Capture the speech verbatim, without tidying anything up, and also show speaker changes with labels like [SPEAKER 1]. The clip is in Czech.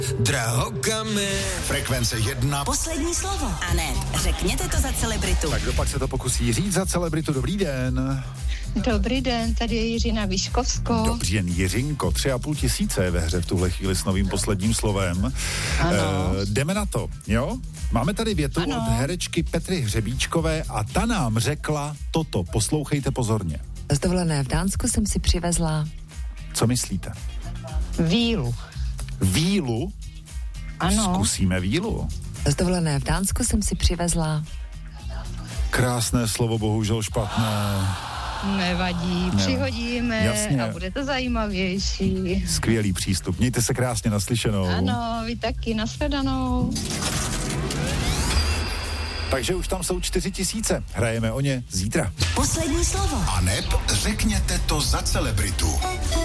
[SPEAKER 1] Drahokamy.
[SPEAKER 2] Frekvence jedna.
[SPEAKER 3] Poslední slovo. A ne, řekněte to za celebritu.
[SPEAKER 2] Tak kdo pak se to pokusí říct za celebritu? Dobrý den.
[SPEAKER 4] Dobrý den, tady je Jiřina Vyškovsko.
[SPEAKER 2] Dobrý den, Jiřinko. Tři a půl tisíce je ve hře v tuhle chvíli s novým posledním slovem.
[SPEAKER 4] Ano.
[SPEAKER 2] E, jdeme na to, jo? Máme tady větu
[SPEAKER 4] Ano.
[SPEAKER 2] od herečky Petry Hřebíčkové a ta nám řekla toto. Poslouchejte pozorně.
[SPEAKER 5] Z dovolené v Dánsku jsem si přivezla...
[SPEAKER 2] Co myslíte?
[SPEAKER 4] Vílu.
[SPEAKER 2] Vílu?
[SPEAKER 4] Ano.
[SPEAKER 2] Zkusíme vílu.
[SPEAKER 5] Z dovolené v Dánsku jsem si přivezla...
[SPEAKER 2] Krásné slovo, bohužel špatné.
[SPEAKER 4] Nevadí,
[SPEAKER 2] Ne.
[SPEAKER 4] přihodíme
[SPEAKER 2] Jasně.
[SPEAKER 4] a bude to zajímavější.
[SPEAKER 2] Skvělý přístup. Mějte se krásně, naslyšenou.
[SPEAKER 4] Ano, vy taky, nashledanou.
[SPEAKER 2] Takže už tam jsou čtyři tisíce. Hrajeme o ně zítra.
[SPEAKER 3] Poslední slovo.
[SPEAKER 2] A neb řekněte to za celebritu.